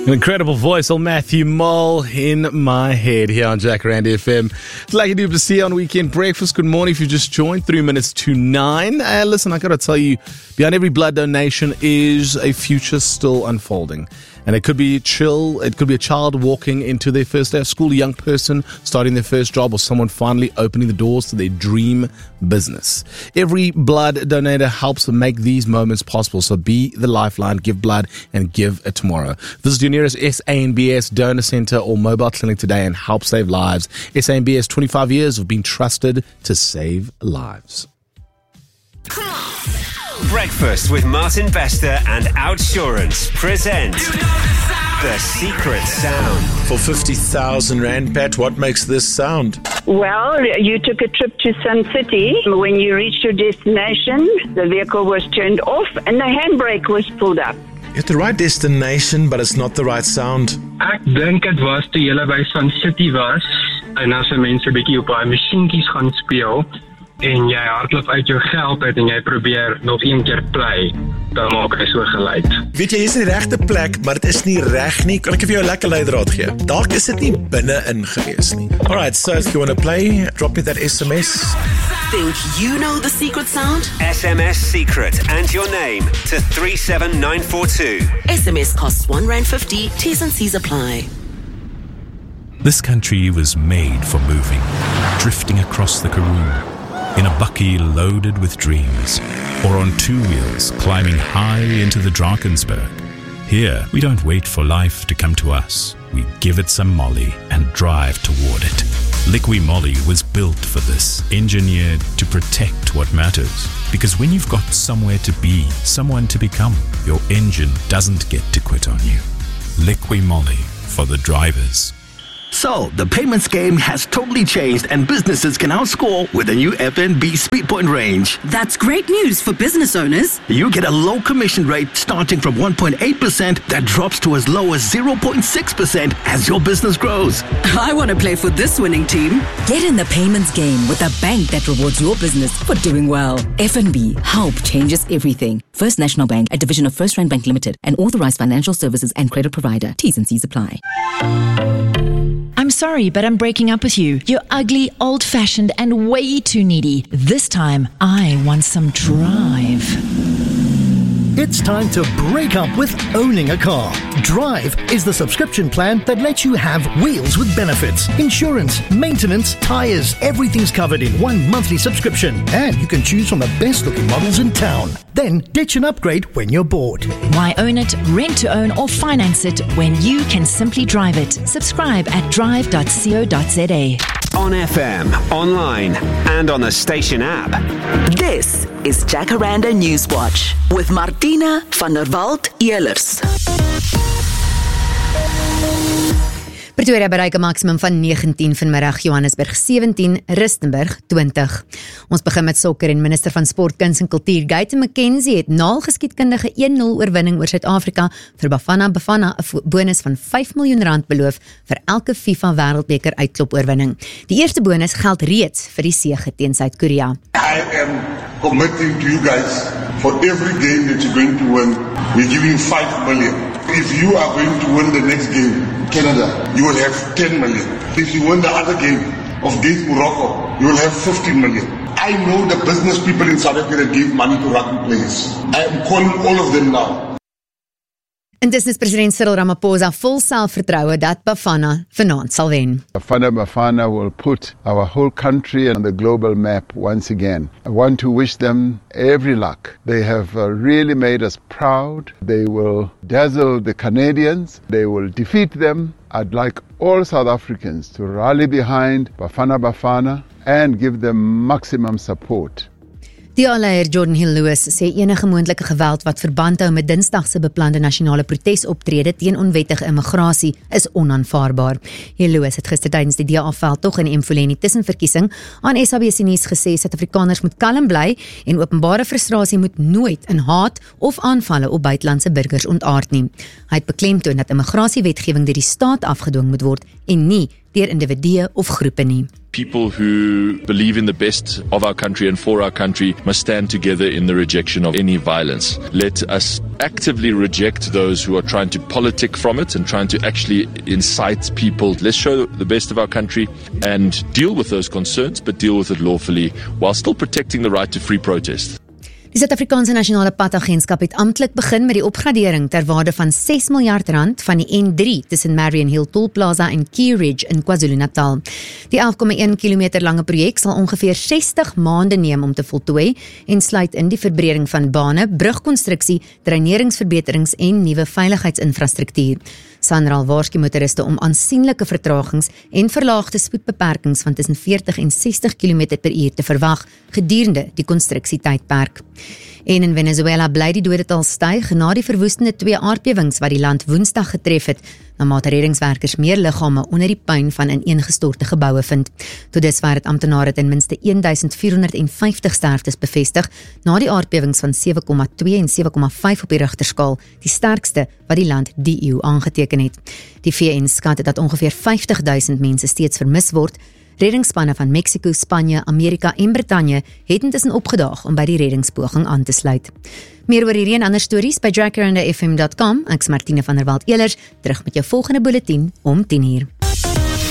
An incredible voice, old Matthew Mole in my head here on Jacaranda FM. It's Lucky to see you on Weekend Breakfast. Good morning if you just joined, 3 minutes to 9. Listen, I got to tell you, behind every blood donation is a future still unfolding. And it could be it could be a child walking into their first day of school, a young person starting their first job, or someone finally opening the doors to their dream business. Every blood donator helps make these moments possible. So be the lifeline, give blood, and give it tomorrow. Visit your nearest SANBS donor center or mobile clinic today and help save lives. SANBS, 25 years of being trusted to save lives. Breakfast with Martin Bester and Outsurance present The Secret Sound. For 50,000 Rand, Pat, what makes this sound? Well, you took a trip to Sun City. When you reached your destination, the vehicle was turned off and the handbrake was pulled up. You're at the right destination, but it's not the right sound. Ek dink dit was toe julle by Sun City was en as mense 'n bietjie op daai masjienkies gaan speel en jy hardloop uit jou geld uit en jy probeer nog een keer play, dan maak hy so geluid. Weet jy, hier is die regte plek, maar dit is nie reg nie. Kan ek vir jou 'n lekker leidraad gee? Dalk is dit nie binne-in gewees nie. Alright, so if you want to play, drop me that SMS. Think you know the secret sound? SMS secret and your name to 37942. SMS costs R1.50, T's and C's apply. This country was made for moving, drifting across the Karoo, in a bucky loaded with dreams, or on two wheels climbing high into the Drakensberg. Here, we don't wait for life to come to us. We give it some molly and drive toward it. Liqui Moly was built for this, engineered to protect what matters. Because when you've got somewhere to be, someone to become, your engine doesn't get to quit on you. Liqui Moly for the drivers. So, the payments game has totally changed and businesses can now score with the new FNB Speedpoint range. That's great news for business owners. You get a low commission rate starting from 1.8% that drops to as low as 0.6% as your business grows. I want to play for this winning team. Get in the payments game with a bank that rewards your business for doing well. FNB, help changes everything. First National Bank, a division of First Rand Bank Limited, an authorized financial services and credit provider. T's and C's apply. I'm sorry, but I'm breaking up with you. You're ugly, old-fashioned, and way too needy. This time, I want some drive. It's time to break up with owning a car. Drive is the subscription plan that lets you have wheels with benefits, insurance, maintenance, tires, everything's covered in one monthly subscription. And you can choose from the best looking models in town. Then ditch and upgrade when you're bored. Why own it, rent to own, or finance it when you can simply drive it? Subscribe at drive.co.za. On FM, online, and on the station app. This is Jacaranda Newswatch with Martina van der Walt-Elers. Pretoria bereik 'n maksimum van 19 vanmiddag, Johannesburg 17, Rustenburg 20. Ons begin met sokker en minister van Sport, Kuns en Kultuur, Gayton McKenzie, het na 'n geskiedkundige 1-0 oorwinning oor Suid-Afrika vir Bafana Bafana 'n bonus van R5 miljoen beloof vir elke FIFA Wêreldbeker uitklopoorwinning. Die eerste bonus geld reeds vir die sege teen Suid-Korea. I am committing to you guys for every game that you're going to win, we're giving 5 million. If you are going to win the next game, Canada, you will have 10 million. If you win the other game of this Morocco, you will have 15 million. I know the business people in South Africa that give money to rugby players. I am calling all of them now. Intussen is president Cyril Ramaphosa vol selfvertroue dat Bafana vanaand sal wen. Bafana Bafana will put our whole country on the global map once again. I want to wish them every luck. They have really made us proud. They will dazzle the Canadians. They will defeat them. I'd like all South Africans to rally behind Bafana Bafana and give them maximum support. DA-leier Jordan Hill-Lewis sê enige moontlike geweld wat verband hou met Dinsdag se beplande nasionale protesoptrede teen onwettige immigrasie is onaanvaarbaar. Hill-Lewis het gister tydens die DA-veldtog in Emfuleni tussenverkiesing aan SABC nuus gesê Suid-Afrikaners moet kalm bly en openbare frustrasie moet nooit in haat of aanvalle op buitelandse burgers ontaard nie. Hy het beklemtoon dat immigrasiewetgewing deur die staat afgedwing moet word en nie deur individue of groepe nie. People who believe in the best of our country and for our country must stand together in the rejection of any violence. Let us actively reject those who are trying to politic from it and trying to actually incite people. Let's show the best of our country and deal with those concerns, but deal with it lawfully while still protecting the right to free protest. Die Suid-Afrikaanse Nasionale Padagentskap het amptelik begin met die opgradering ter waarde van R6 miljard van die N3 tussen Marion Hill Toll Plaza en Key Ridge in KwaZulu-Natal. Die 11,1 km lange projek sal ongeveer 60 maande neem om te voltooi en sluit in die verbreding van bane, brugkonstruksie, dreineringsverbeterings en nuwe veiligheidsinfrastruktuur. SANRAL waarsku motoriste om aansienlike vertragings en verlaagde spoedbeperkings van tussen 40 en 60 km/h te verwag gedurende die konstruksietydperk. En in Venezuela bly die dodetal styg na die verwoestende 2 aardbewings wat die land Woensdag getref het, naarmate reddingswerkers meer liggame onder die puin van ineengestorte geboue vind. Tot dusver het amptenare ten minste 1450 sterftes bevestig na die aardbewings van 7,2 en 7,5 op die Richterskaal, die sterkste wat die land die eeu aangeteken het. Die VN skat dat ongeveer 50.000 mense steeds vermis word. Reddingsspanne van Mexico, Spanje, Amerika en Brittanje het intussen opgedaag om by die reddingspoging aan te sluit. Meer oor hierdie en ander stories by jackarandafm.com. Ek's Martine van der Walt-Elers, terug met jou volgende bulletin om 10:00.